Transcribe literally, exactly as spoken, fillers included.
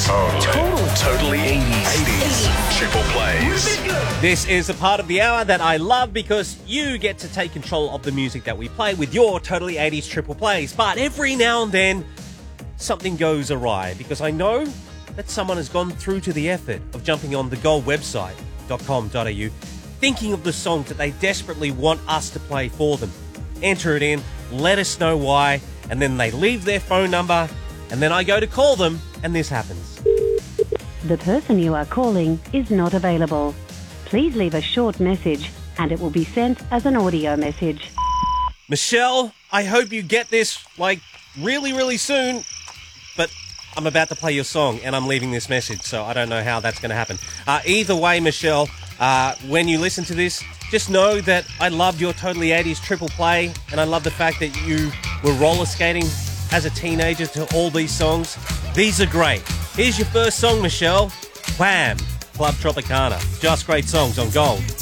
eighties. Oh, total. Totally eighties. eighties. Triple plays. This is a part of the hour that I love because you get to take control of the music that we play with your Totally eighties triple plays. But every now and then, something goes awry because I know that someone has gone through to the effort of jumping on the gold website dot com dot a u, thinking of the songs that they desperately want us to play for them. Enter it in, let us know why, and then they leave their phone number, and then I go to call them, and this happens. The person you are calling is not available. Please leave a short message, and it will be sent as an audio message. Michelle, I hope you get this, like, really, really soon, but I'm about to play your song, and I'm leaving this message, so I don't know how that's going to happen. Uh, either way, Michelle, uh, when you listen to this, just know that I loved your Totally eighties triple play, and I love the fact that you were roller skating as a teenager to all these songs. These are great. Here's your first song, Michelle. Wham! Club Tropicana. Just great songs on Gold.